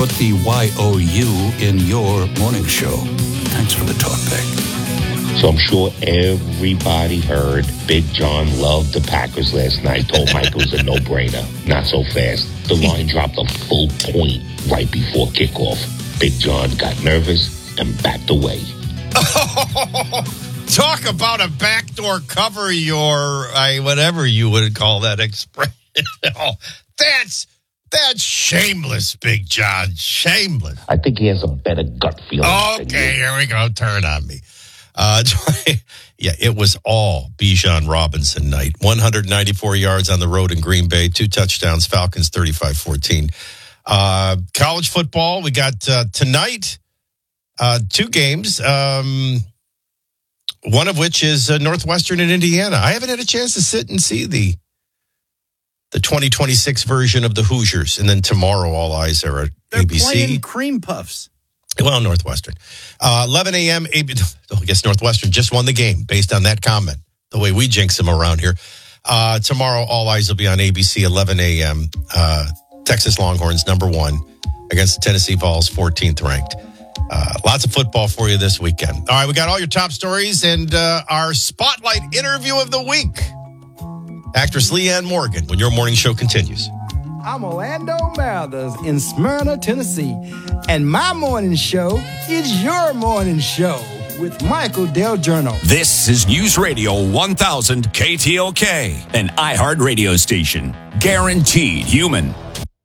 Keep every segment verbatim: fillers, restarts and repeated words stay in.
put the Y O U in your morning show. Thanks for the talk back. So I'm sure everybody heard Big John loved the Packers last night. Told Mike it was a no-brainer. Not so fast. The line dropped a full point right before kickoff. Big John got nervous and backed away. Talk about a backdoor cover your, I, whatever you would call that expression. Oh, that's that's shameless, Big John. Shameless. I think he has a better gut feeling. Okay, here we go. Turn on me. Uh, yeah, it was all Bijan Robinson night. one hundred ninety-four yards on the road in Green Bay, two touchdowns, Falcons thirty-five fourteen. Uh, college football, we got uh, tonight uh, two games. Um One of which is uh, Northwestern in Indiana. I haven't had a chance to sit and see the the twenty twenty-six version of the Hoosiers. And then tomorrow, all eyes are at They're A B C. They're playing cream puffs. Well, Northwestern. Uh, eleven a.m. A B C, oh, I guess Northwestern just won the game based on that comment, the way we jinx them around here. Uh, tomorrow, all eyes will be on A B C, eleven a.m. Uh, Texas Longhorns, number one, against the Tennessee Vols, fourteenth ranked. Uh, lots of football for you this weekend. All right, we got all your top stories and uh, our spotlight interview of the week. Actress Leanne Morgan, when your morning show continues. I'm Orlando Mathers in Smyrna, Tennessee, and my morning show is your morning show with Michael Del Giorno. This is News Radio one thousand K T L K, an iHeart radio station. Guaranteed human.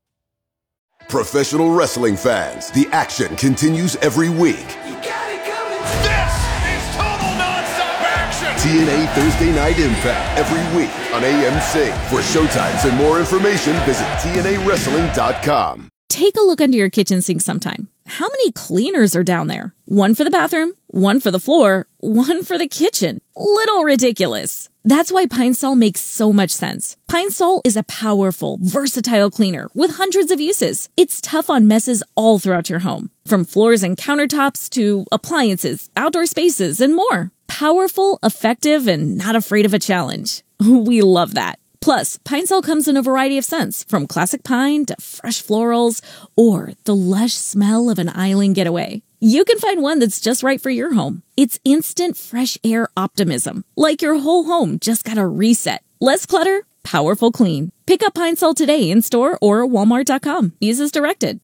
Professional wrestling fans, the action continues every week. You got it coming. This is total nonstop action. T N A Thursday Night Impact every week on A M C. For showtimes and more information, visit T N A wrestling dot com. Take a look under your kitchen sink sometime. How many cleaners are down there? One for the bathroom, one for the floor, one for the kitchen. Little ridiculous. That's why Pine Sol makes so much sense. Pine Sol is a powerful, versatile cleaner with hundreds of uses. It's tough on messes all throughout your home, from floors and countertops to appliances, outdoor spaces, and more. Powerful, effective, and not afraid of a challenge. We love that. Plus, Pine Sol comes in a variety of scents, from classic pine to fresh florals or the lush smell of an island getaway. You can find one that's just right for your home. It's instant fresh air optimism, like your whole home just got a reset. Less clutter, powerful clean. Pick up Pine Sol today in store or walmart dot com. Use as directed.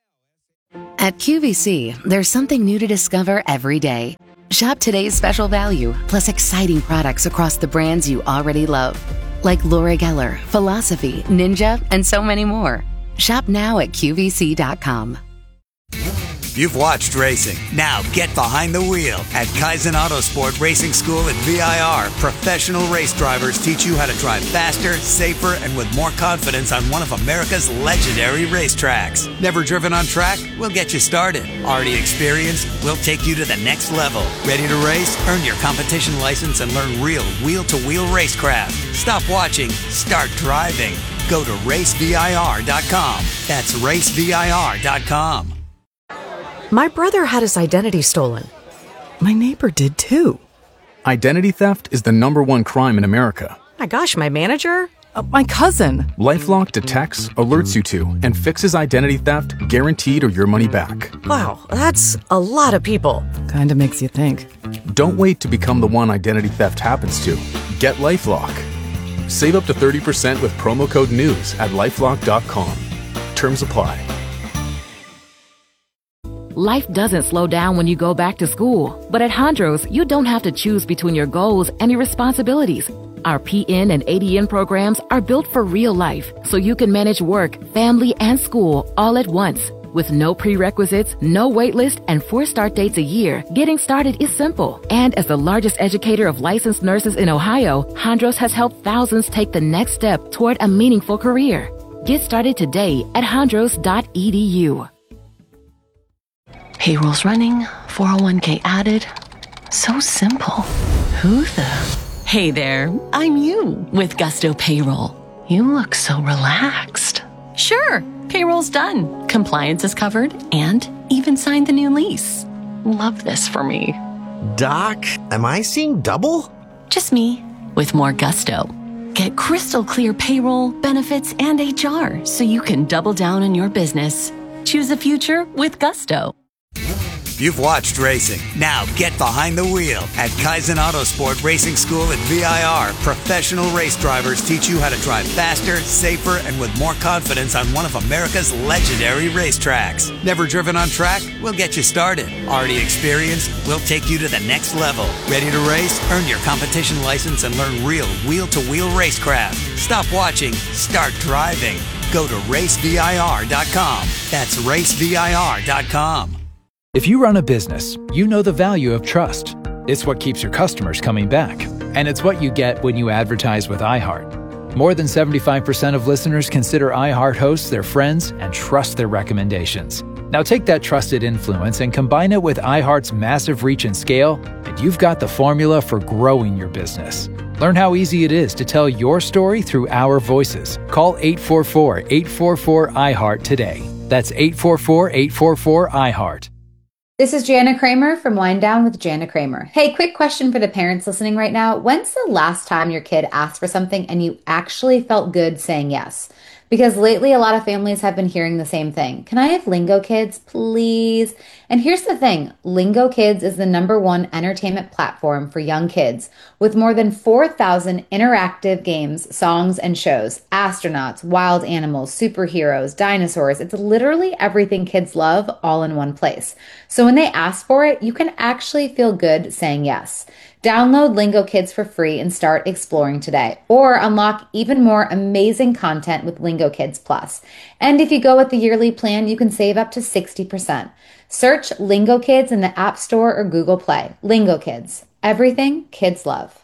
At Q V C, there's something new to discover every day. Shop today's special value, plus exciting products across the brands you already love. Like Laura Geller, Philosophy, Ninja, and so many more. Shop now at Q V C dot com. You've watched racing. Now get behind the wheel. At Kaizen Autosport Racing School at V I R, professional race drivers teach you how to drive faster, safer, and with more confidence on one of America's legendary racetracks. Never driven on track? We'll get you started. Already experienced? We'll take you to the next level. Ready to race? Earn your competition license and learn real wheel-to-wheel racecraft. Stop watching. Start driving. Go to race V I R dot com. That's race V I R dot com. My brother had his identity stolen. My neighbor did too. Identity theft is the number one crime in America. My gosh, my manager? Uh, my cousin. LifeLock detects, alerts you to, and fixes identity theft guaranteed or your money back. Wow, that's a lot of people. Kinda makes you think. Don't wait to become the one identity theft happens to. Get LifeLock. Save up to thirty percent with promo code NEWS at lifelock dot com. Terms apply. Life doesn't slow down when you go back to school. But at Hondros, you don't have to choose between your goals and your responsibilities. Our P N and A D N programs are built for real life, so you can manage work, family, and school all at once. With no prerequisites, no wait list, and four start dates a year, getting started is simple. And as the largest educator of licensed nurses in Ohio, Hondros has helped thousands take the next step toward a meaningful career. Get started today at hondros dot e d u. Payroll's running, four oh one k added. So simple. Who the? Hey there, I'm you with Gusto Payroll. You look so relaxed. Sure, payroll's done. Compliance is covered and even signed the new lease. Love this for me. Doc, am I seeing double? Just me with more gusto. Get crystal clear payroll, benefits, and H R so you can double down on your business. Choose a future with Gusto. You've watched racing. Now get behind the wheel. At Kaizen Autosport Racing School at V I R, professional race drivers teach you how to drive faster, safer, and with more confidence on one of America's legendary racetracks. Never driven on track? We'll get you started. Already experienced? We'll take you to the next level. Ready to race? Earn your competition license and learn real wheel-to-wheel racecraft. Stop watching. Start driving. Go to race V I R dot com. That's race V I R dot com. If you run a business, you know the value of trust. It's what keeps your customers coming back. And it's what you get when you advertise with iHeart. More than seventy-five percent of listeners consider iHeart hosts their friends and trust their recommendations. Now take that trusted influence and combine it with iHeart's massive reach and scale, and you've got the formula for growing your business. Learn how easy it is to tell your story through our voices. Call eight four four, eight four four, iHeart today. That's eight four four, eight four four, iHeart. This is Jana Kramer from Wind Down with Jana Kramer. Hey, quick question for the parents listening right now. When's the last time your kid asked for something and you actually felt good saying yes? Because lately a lot of families have been hearing the same thing. Can I have Lingo Kids, please? And here's the thing. Lingo Kids is the number one entertainment platform for young kids with more than four thousand interactive games, songs, and shows. Astronauts, wild animals, superheroes, dinosaurs. It's literally everything kids love all in one place. So when they ask for it, you can actually feel good saying yes. Download Lingo Kids for free and start exploring today, or unlock even more amazing content with Lingo Kids Plus. And if you go with the yearly plan, you can save up to sixty percent. Search Lingo Kids in the App Store or Google Play. Lingo Kids, everything kids love.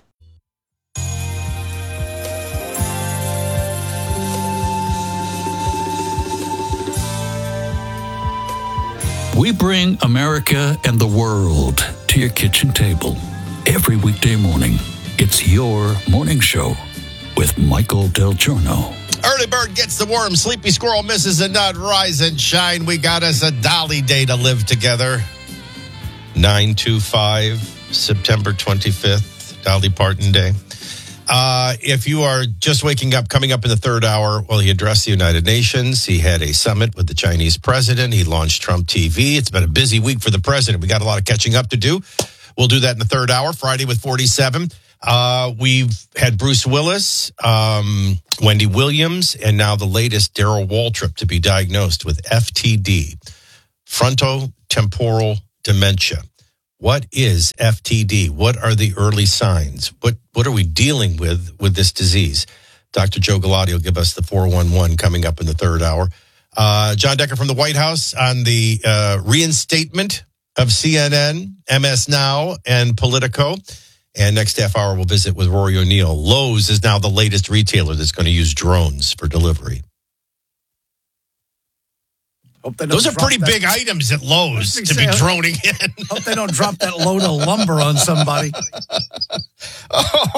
We bring America and the world to your kitchen table. Every weekday morning, it's your morning show with Michael Del Giorno. Early bird gets the worm. Sleepy squirrel misses a nut. Rise and shine. We got us a Dolly day to live together. nine two five, September twenty-fifth, Dolly Parton Day. Uh, if you are just waking up, coming up in the third hour, well, he addressed the United Nations. He had a summit with the Chinese president. He launched Trump T V. It's been a busy week for the president. We got a lot of catching up to do. We'll do that in the third hour, Friday with forty-seven. Uh, we've had Bruce Willis, um, Wendy Williams, and now the latest, Darrell Waltrip, to be diagnosed with F T D, frontotemporal dementia. What is F T D? What are the early signs? What what are we dealing with with this disease? Doctor Joe Galati will give us the four one one coming up in the third hour. Uh, John Decker from the White House on the uh, reinstatement of C N N, M S Now, and Politico. And next half hour, we'll visit with Rory O'Neill. Lowe's is now the latest retailer that's going to use drones for delivery. Those are pretty that. big items at Lowe's to say, be droning in. Hope they don't drop that load of lumber on somebody. oh.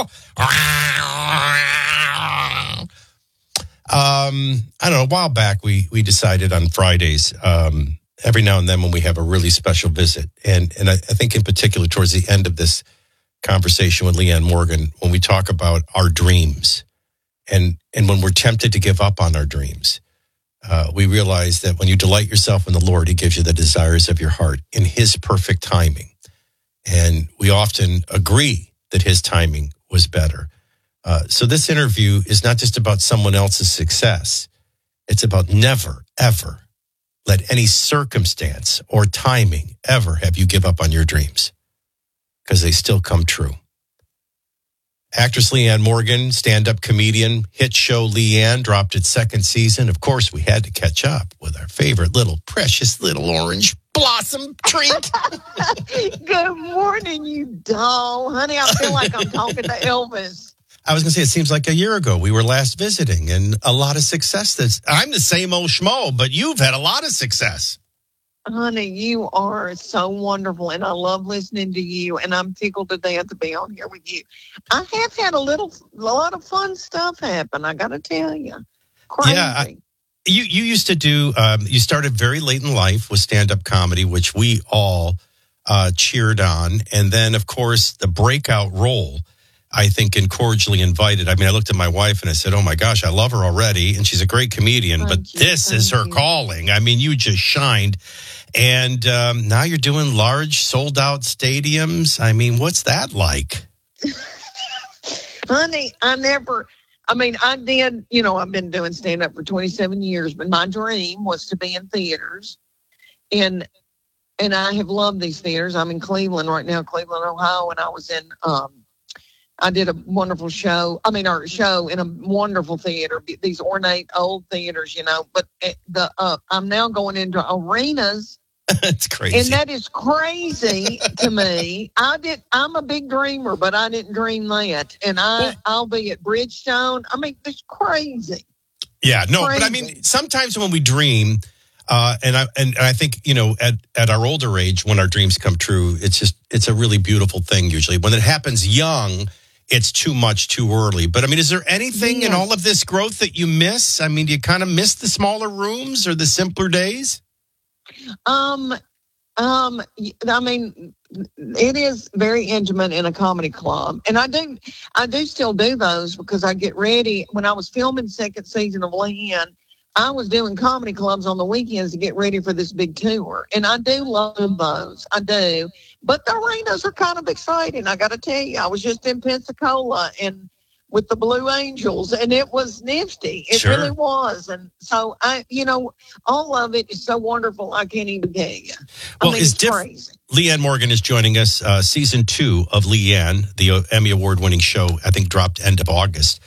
Um, I don't know. A while back, we we decided on Fridays, um, every now and then when we have a really special visit, and and I, I think in particular towards the end of this conversation with Leanne Morgan, when we talk about our dreams, and and when we're tempted to give up on our dreams, uh, we realize that when you delight yourself in the Lord, He gives you the desires of your heart in His perfect timing, and we often agree that His timing was better. Uh, so this interview is not just about someone else's success. It's about never, ever let any circumstance or timing ever have you give up on your dreams, because they still come true. Actress Leanne Morgan, stand-up comedian, hit show Leanne dropped its second season. Of course, we had to catch up with our favorite little precious little orange blossom treat. Good morning, you doll. Honey, I feel like I'm talking to Elvis. I was going to say, it seems like a year ago we were last visiting, and a lot of success. That's, I'm the same old schmo, but you've had a lot of success. Honey, you are so wonderful, and I love listening to you, and I'm tickled to death to be on here with you. I have had a little, a lot of fun stuff happen, I got to tell you. Crazy. Yeah, I, you, you used to do, um, you started very late in life with stand-up comedy, which we all uh, cheered on, and then, of course, the breakout role I think, and cordially invited. I mean, I looked at my wife and I said, oh my gosh, I love her already. And she's a great comedian, Thank but you, this is her you. calling. I mean, you just shined. And um, now you're doing large sold out stadiums. I mean, what's that like? Honey, I never, I mean, I did, you know, I've been doing stand up for twenty-seven years, but my dream was to be in theaters. And and I have loved these theaters. I'm in Cleveland right now, Cleveland, Ohio, and I was in, um, I did a wonderful show. I mean, our show in a wonderful theater, these ornate old theaters, you know, but the uh, I'm now going into arenas. It's crazy. And that is crazy to me. I did. I'm a big dreamer, but I didn't dream that. And I, I'll be at Bridgestone. I mean, it's crazy. Yeah, no, crazy. But I mean, sometimes when we dream, uh, and I and I think, you know, at, at our older age, when our dreams come true, it's just, it's a really beautiful thing usually. When it happens young, it's too much too early. But I mean, is there anything yes. in all of this growth that you miss? I mean, do you kind of miss the smaller rooms or the simpler days? Um, um, I mean, it is very intimate in a comedy club. And I do, I do still do those because I get ready. When I was filming second season of Leanne, I was doing comedy clubs on the weekends to get ready for this big tour. And I do love those. I do. But the arenas are kind of exciting. I got to tell you, I was just in Pensacola and with the Blue Angels, and it was nifty. It sure. really was. And so, I, you know, all of it is so wonderful, I can't even tell you. Well, I mean, it's, it's diff- crazy. Leanne Morgan is joining us. Uh, season two of Leanne, the Emmy Award-winning show, I think dropped end of August.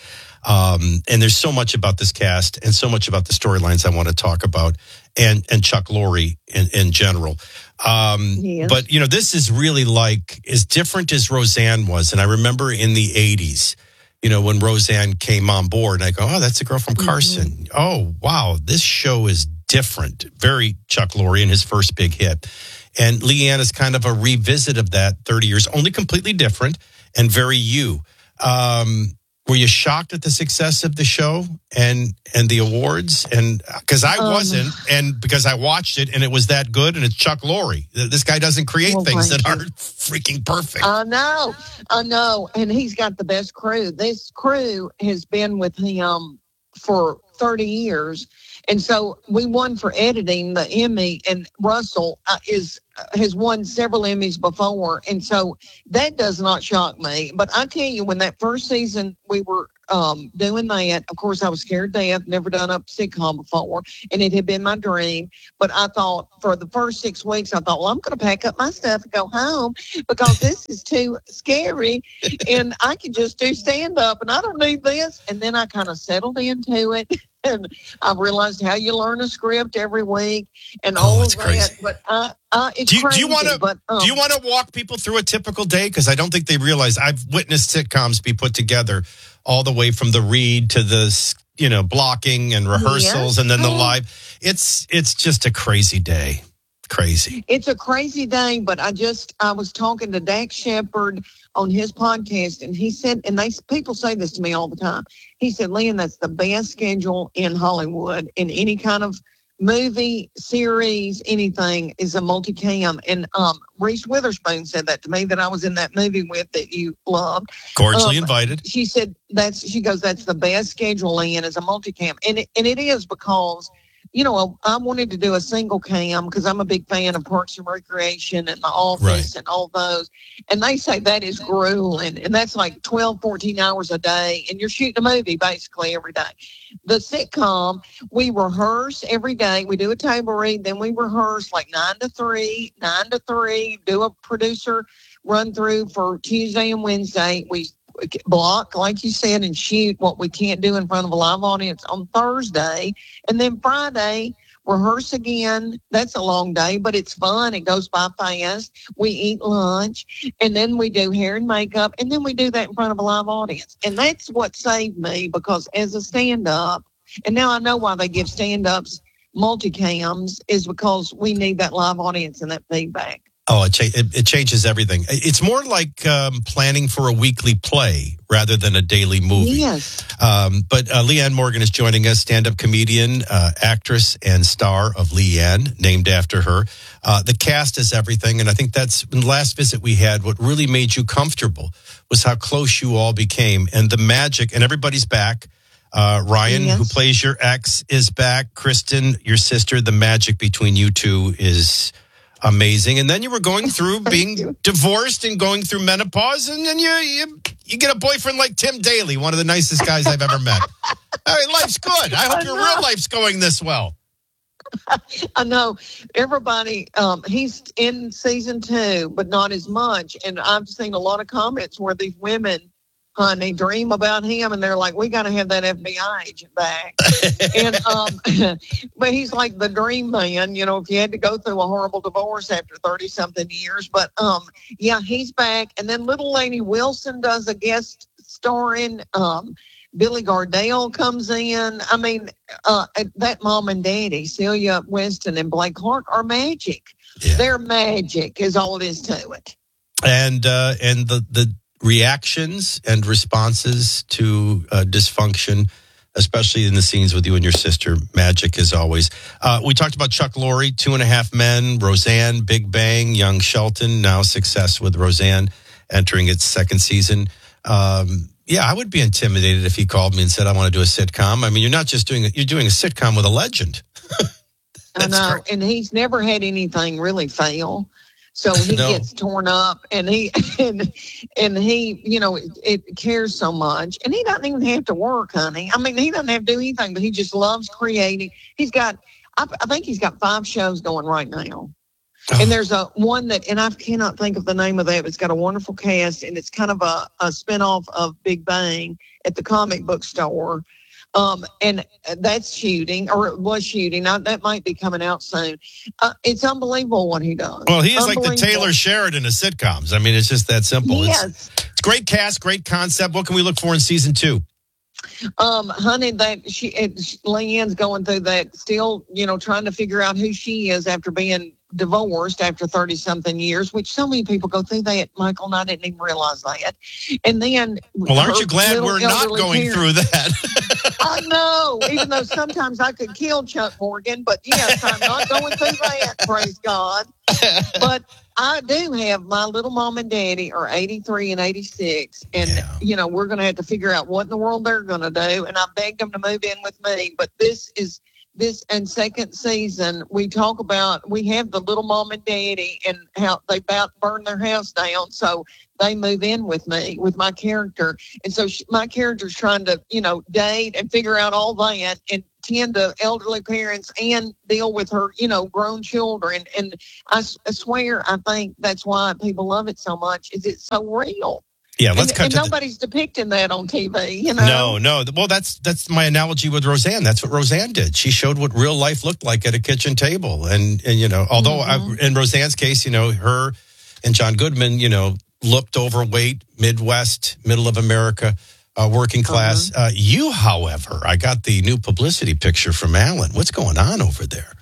Um, and there's so much about this cast and so much about the storylines I want to talk about, and and Chuck Lorre in, in general. Um, yes. But, you know, this is really like as different as Roseanne was. And I remember in the eighties, you know, when Roseanne came on board, and I go, oh, that's a girl from Carson. Mm-hmm. Oh, wow, this show is different. Very Chuck Lorre and his first big hit. And Leanne is kind of a revisit of that thirty years, only completely different and very you. Um, were you shocked at the success of the show and and the awards? And because I um, wasn't, and because I watched it and it was that good, and it's Chuck Lorre. This guy doesn't create well, things that aren't freaking perfect. I know, I know, and he's got the best crew. This crew has been with him for thirty years. And so we won for editing the Emmy, and Russell uh, is uh, has won several Emmys before. And so that does not shock me. But I tell you, when that first season we were um, doing that, of course, I was scared to death, never done a sitcom before, and it had been my dream. But I thought for the first six weeks, I thought, well, I'm going to pack up my stuff and go home because this is too scary. And I can just do stand up and I don't need this. And then I kind of settled into it. And I realized how you learn a script every week and oh, all of that. Crazy. But uh, uh, it's do you, crazy. Do you want to but, um, do you want to walk people through a typical day? Because I don't think they realize I've witnessed sitcoms be put together all the way from the read to the you know blocking and rehearsals yeah. and then the live. It's it's just a crazy day. Crazy. It's a crazy day, but I just, I was talking to Dax Shepard on his podcast, and he said, and they people say this to me all the time. He said, Leanne, that's the best schedule in Hollywood in any kind of movie, series, anything is a multicam. And um, Reese Witherspoon said that to me that I was in that movie with that you loved. Cordially um, invited. She said, that's, she goes, that's the best schedule, Leanne, is a multicam. And it, and it is because, you know, I wanted to do a single cam because I'm a big fan of Parks and Recreation and The Office right. and all those. And they say that is grueling. And that's like twelve, fourteen hours a day. And you're shooting a movie basically every day. The sitcom, we rehearse every day. We do a table read. Then we rehearse like nine to three, nine to three, do a producer run through for Tuesday and Wednesday. We block, like you said, and shoot what we can't do in front of a live audience on Thursday. And then Friday, rehearse again. That's a long day, but it's fun. It goes by fast. We eat lunch, and then we do hair and makeup, and then we do that in front of a live audience. And that's what saved me, because as a stand-up, and now I know why they give stand-ups multicams, is because we need that live audience and that feedback. Oh, it, cha- it, it changes everything. It's more like um, planning for a weekly play rather than a daily movie. Yes. Um, but uh, Leanne Morgan is joining us, stand-up comedian, uh, actress, and star of Leanne, named after her. Uh, the cast is everything, and I think that's, in the last visit we had, what really made you comfortable was how close you all became, and the magic, and everybody's back. Uh, Ryan, yes. who plays your ex, is back. Kristen, your sister, the magic between you two is amazing. And then you were going through being you. divorced and going through menopause, and then you, you you get a boyfriend like Tim Daly, one of the nicest guys I've ever met. All right, life's good. I hope I your real life's going this well. I know everybody, um, he's in season two, but not as much. And I've seen a lot of comments where these women, honey, dream about him, and they're like, we got to have that F B I agent back. and um, But he's like the dream man, you know, if you had to go through a horrible divorce after thirty-something years. But, um, yeah, he's back. And then little Lady Wilson does a guest starring. Um, Billy Gardell comes in. I mean, uh, that mom and daddy, Celia Winston and Blake Clark, are magic. Yeah. They're magic is all it is to it. And uh, and the, the reactions and responses to uh, dysfunction, especially in the scenes with you and your sister, magic as always. Uh, we talked about Chuck Lorre, Two and a Half Men, Roseanne, Big Bang, Young Shelton, now Success with Roseanne, entering its second season. Um, yeah, I would be intimidated if he called me and said, I want to do a sitcom. I mean, you're not just doing it, you're doing a sitcom with a legend. I know, great. And he's never had anything really fail. So he no. gets torn up, and he and and he, you know, it, it cares so much, and he doesn't even have to work, honey. I mean, he doesn't have to do anything, but he just loves creating. He's got, I, I think he's got five shows going right now, oh. and there's a one that, and I cannot think of the name of that. But it's got a wonderful cast, and it's kind of a, a spinoff of Big Bang at the comic book store. Um, and that's shooting, or it was shooting. Now, that might be coming out soon. Uh, it's unbelievable what he does. Well, he is like the Taylor Sheridan of sitcoms. I mean, it's just that simple. Yes. It's, it's great cast, great concept. What can we look for in season two? Um, honey, that she, it, Leanne's going through that, still, you know, trying to figure out who she is after being divorced after thirty something years, which so many people go through that, Michael, and I didn't even realize that. And then, well, aren't you glad we're not going parents, through that? I know, even though sometimes I could kill Chuck Morgan, but yes, I'm not going through that, praise God. But I do have my little mom and daddy are eighty-three and eighty-six, and yeah. you know, we're going to have to figure out what in the world they're going to do. And I begged them to move in with me, but this is this and second season. We talk about, we have the little mom and daddy and how they about burn their house down, so they move in with me with my character, and so she, my character's trying to, you know, date and figure out all that and tend to elderly parents and deal with her, you know, grown children. And I, I swear, I think that's why people love it so much, is it's so real. Yeah, let's and, cut and to nobody's the, depicting that on T V, you know? No, no. Well, that's that's my analogy with Roseanne. That's what Roseanne did. She showed what real life looked like at a kitchen table. And, and you know, although mm-hmm. I, in Roseanne's case, you know, her and John Goodman, you know, looked overweight, Midwest, middle of America, uh, working class. Uh-huh. Uh, you, however, I got the new publicity picture from Alan. What's going on over there?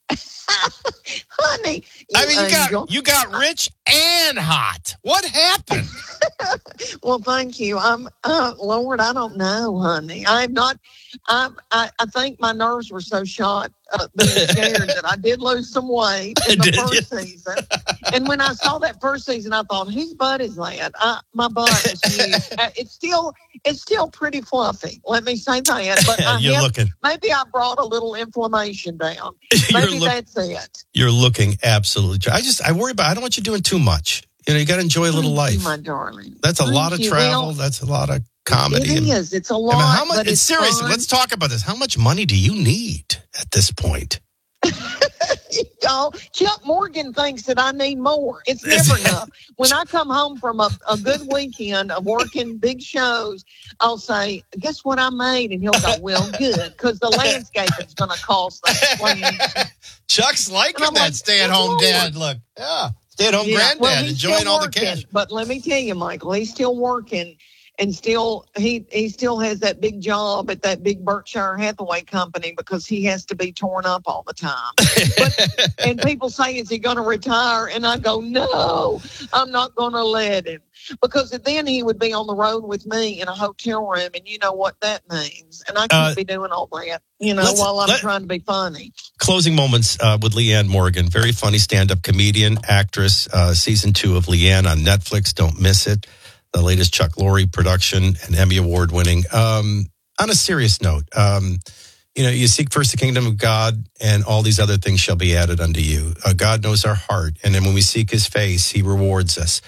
Honey, I mean, you got you got rich and hot. What happened? Well, thank you. I'm, uh, Lord, I don't know, honey. I'm not. I'm, I I think my nerves were so shot, uh, being scared that I did lose some weight in the first you? season. And when I saw that first season, I thought, whose butt is that? I, my butt is huge. uh, it's still it's still pretty fluffy. Let me say that. But I You're have, looking. maybe I brought a little inflammation down. Maybe look, that's it. You're looking absolutely. I just I worry about. I don't want you doing too much. You know, you got to enjoy a little Thank life. You, my darling. That's a Thank lot of you. travel. Well, that's a lot of comedy. It and, is. It's a lot. I mean, how much? But it's seriously, fun. let's talk about this. How much money do you need at this point? You know, Chuck Morgan thinks that I need more. It's never enough. When I come home from a, a good weekend of working big shows, I'll say, guess what I made? And he'll go, well, good, because the landscaping's going to cost that. Chuck's liking that like, stay-at-home dad look. Yeah, stay-at-home yeah, granddad, well, enjoying all the cash. But let me tell you, Michael, he's still working. and still he he still has that big job at that big Berkshire Hathaway company because he has to be torn up all the time. But, and people say, is he going to retire? And I go, no, I'm not going to let him. Because then he would be on the road with me in a hotel room, and you know what that means. And I can't uh, be doing all that, you know, while I'm let, trying to be funny. Closing moments uh, with Leanne Morgan, very funny stand-up comedian, actress, uh, season two of Leanne on Netflix. Don't miss it. The latest Chuck Lorre production and Emmy Award winning. Um, on a serious note, um, you know, you seek first the kingdom of God, and all these other things shall be added unto you. Uh, God knows our heart, and then when we seek his face, he rewards us.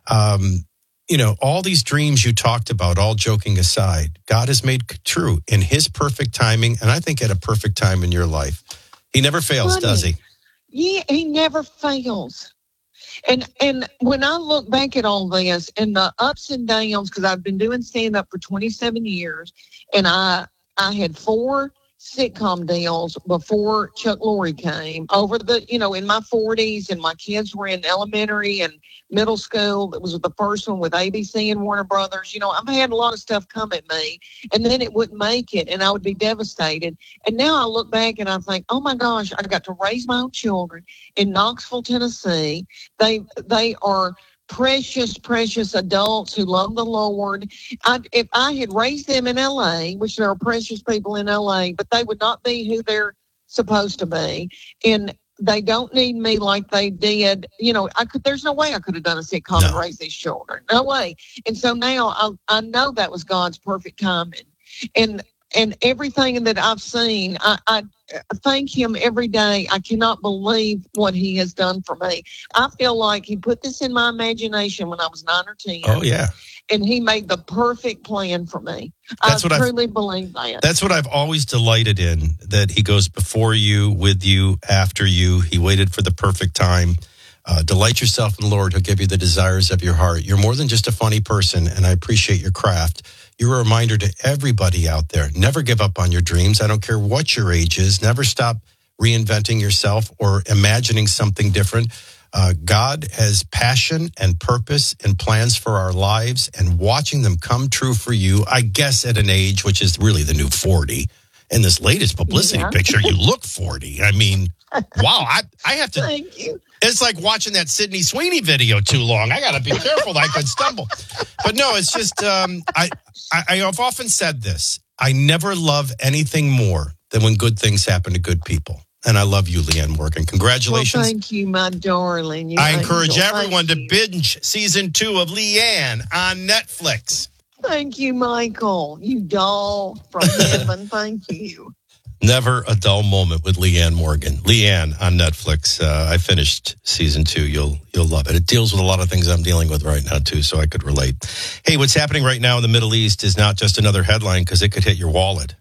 Um, you know, all these dreams you talked about, all joking aside, God has made true in his perfect timing, and I think at a perfect time in your life. He never fails, Funny. does he? Yeah, he never fails. And and when I look back at all this and the ups and downs, because I've been doing stand-up for twenty-seven years, and I I had four sitcom deals before Chuck Lorre came over the, you know, in my forties, and my kids were in elementary and middle school. It was the first one with A B C and Warner Brothers. You know, I've had a lot of stuff come at me, and then it wouldn't make it, and I would be devastated. And now I look back and I think, oh my gosh, I got to raise my own children in Knoxville, Tennessee. They they are precious, precious adults who love the Lord. I, if I had raised them in L A, which there are precious people in L A, but they would not be who they're supposed to be. And they don't need me like they did. You know, I could. There's no way I could have done a sitcom no. and raised these children. No way. And so now I, I know that was God's perfect timing. And and everything that I've seen, I, I thank him every day. I cannot believe what he has done for me. I feel like he put this in my imagination when I was nine or ten. Oh, yeah. And he made the perfect plan for me. That's I what truly I've, believe that. That's what I've always delighted in, that he goes before you, with you, after you. He waited for the perfect time. Uh, delight yourself in the Lord. He'll give you the desires of your heart. You're more than just a funny person, and I appreciate your craft. You're a reminder to everybody out there. Never give up on your dreams. I don't care what your age is. Never stop reinventing yourself or imagining something different. Uh, God has passion and purpose and plans for our lives, and watching them come true for you, I guess at an age which is really the new forty. In this latest publicity yeah. picture, you look forty. I mean, wow, I, I have to. Thank you. It's like watching that Sydney Sweeney video too long. I got to be careful that I could stumble. But no, it's just, um, I, I, I have often said this. I never love anything more than when good things happen to good people. And I love you, Leanne Morgan. Congratulations. Well, thank you, my darling. You I encourage angel. everyone thank to you. binge season two of Leanne on Netflix. Thank you, Michael. You doll from heaven. Thank you. Never a dull moment with Leanne Morgan. Leanne on Netflix. Uh, I finished season two. You'll you'll love it. It deals with a lot of things I'm dealing with right now, too, so I could relate. Hey, what's happening right now in the Middle East is not just another headline, because it could hit your wallet.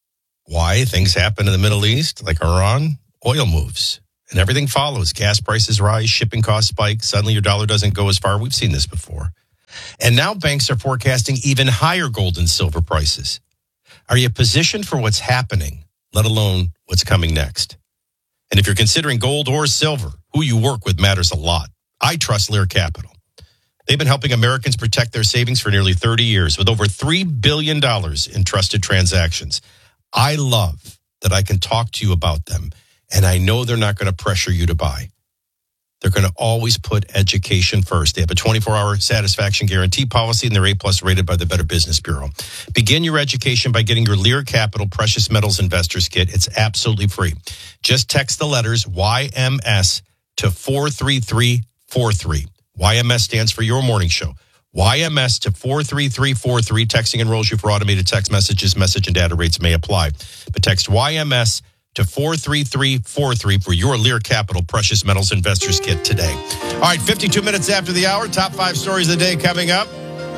Why? Things happen in the Middle East, like Iran, oil moves, and everything follows. Gas prices rise, shipping costs spike. Suddenly your dollar doesn't go as far. We've seen this before. And now banks are forecasting even higher gold and silver prices. Are you positioned for what's happening, let alone what's coming next? And if you're considering gold or silver, who you work with matters a lot. I trust Lear Capital. They've been helping Americans protect their savings for nearly thirty years with over three billion dollars in trusted transactions. I love that I can talk to you about them, and I know they're not going to pressure you to buy. They're going to always put education first. They have a twenty-four hour satisfaction guarantee policy, and they're A-plus rated by the Better Business Bureau. Begin your education by getting your Lear Capital Precious Metals Investors Kit. It's absolutely free. Just text the letters Y M S to four three three four three. Y M S stands for Your Morning Show. Y M S to four three three four three. Texting enrolls you for automated text messages. Message and data rates may apply. But text Y M S to four three three four three for your Lear Capital Precious Metals Investors Kit today. All right, fifty-two minutes after the hour, top five stories of the day coming up.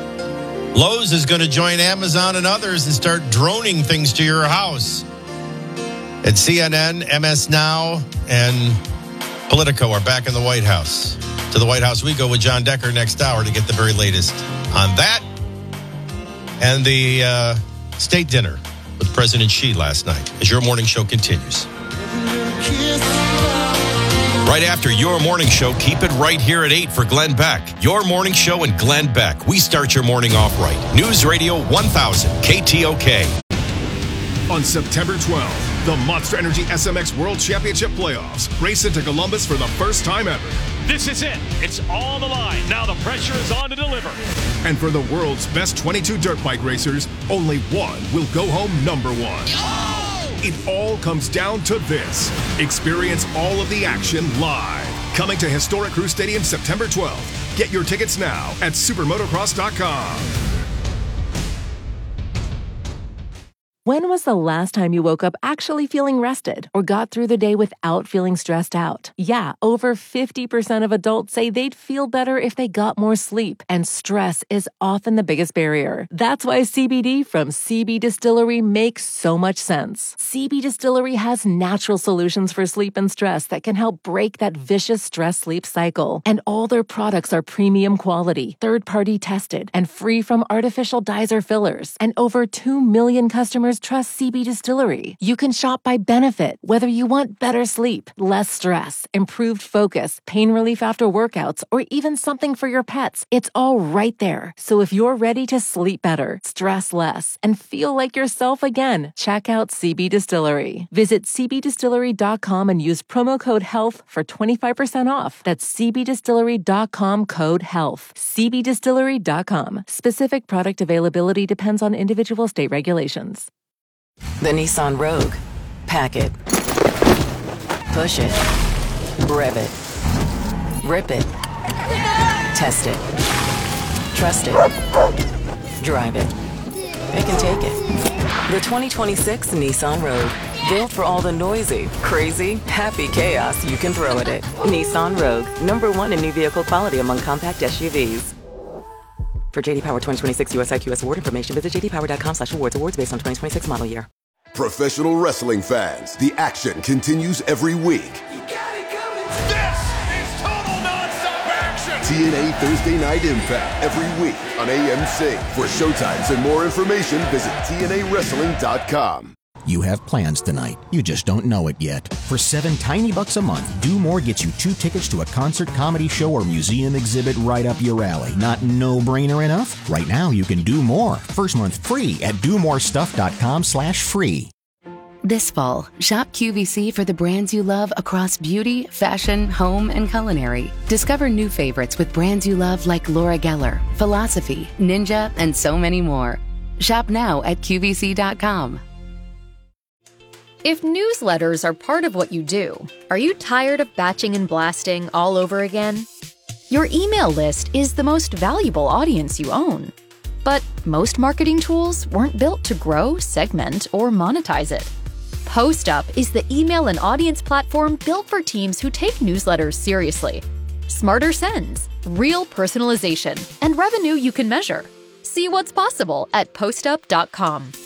Lowe's is going to join Amazon and others and start droning things to your house. At C N N, M S Now, and Politico are back in the White House. To the White House we go with John Decker next hour to get the very latest on that and the uh, state dinner with President Xi last night as your morning show continues. Right after your morning show, keep it right here at eight for Glenn Beck. Your morning show and Glenn Beck. We start your morning off right. News Radio one thousand, K T O K. On September twelfth, the Monster Energy S M X World Championship Playoffs race into Columbus for the first time ever. This is it. It's on the line. Now the pressure is on to deliver. And for the world's best twenty-two dirt bike racers, only one will go home number one. Oh! It all comes down to this. Experience all of the action live. Coming to historic Crew Stadium September twelfth. Get your tickets now at supermotocross dot com. When was the last time you woke up actually feeling rested or got through the day without feeling stressed out? Yeah, over fifty percent of adults say they'd feel better if they got more sleep, and stress is often the biggest barrier. That's why C B D from C B Distillery makes so much sense. C B Distillery has natural solutions for sleep and stress that can help break that vicious stress-sleep cycle. And all their products are premium quality, third-party tested, and free from artificial dyes or fillers. And over two million customers trust C B Distillery. You can shop by benefit, whether you want better sleep, less stress, improved focus, pain relief after workouts, or even something for your pets. It's all right there. So if you're ready to sleep better, stress less, and feel like yourself again, check out C B Distillery. Visit c b distillery dot com and use promo code HEALTH for twenty-five percent off. That's c b distillery dot com code HEALTH. c b distillery dot com. Specific product availability depends on individual state regulations. The Nissan Rogue. Pack it. Push it. Rev it. Rip it. Test it. Trust it. Drive it. It can take it. The twenty twenty-six Nissan Rogue. Built for all the noisy, crazy, happy chaos you can throw at it. Nissan Rogue. Number one in new vehicle quality among compact S U Vs. For J D Power twenty twenty-six U S I Q S award information, visit j d power dot com slash awards. Awards based on twenty twenty-six model year. Professional wrestling fans, the action continues every week. You got it coming. This is total nonstop action. T N A Thursday Night Impact every week on A M C. For showtimes and more information, visit T N A wrestling dot com. You have plans tonight. You just don't know it yet. For seven tiny bucks a month, Do More gets you two tickets to a concert, comedy show, or museum exhibit right up your alley. Not no-brainer enough? Right now, you can do more. First month free at do more stuff dot com slash free. This fall, shop Q V C for the brands you love across beauty, fashion, home, and culinary. Discover new favorites with brands you love like Laura Geller, Philosophy, Ninja, and so many more. Shop now at Q V C dot com. If newsletters are part of what you do, are you tired of batching and blasting all over again? Your email list is the most valuable audience you own. But most marketing tools weren't built to grow, segment, or monetize it. PostUp is the email and audience platform built for teams who take newsletters seriously. Smarter sends, real personalization, and revenue you can measure. See what's possible at postup dot com.